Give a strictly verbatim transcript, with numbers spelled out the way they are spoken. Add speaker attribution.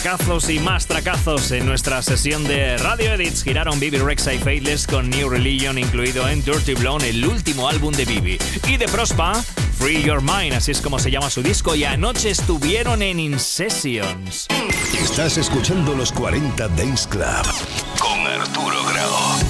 Speaker 1: tracazos y más tracazos en nuestra sesión de Radio Edits. Giraron Bibi Rexha y Faithless con New Religion incluido en Dirty Blonde, el último álbum de Bibi. Y de Prospa, Free Your Mind, así es como se llama su disco, y anoche estuvieron en In Sessions.
Speaker 2: Estás escuchando los cuarenta Dance Club con Arturo Grau.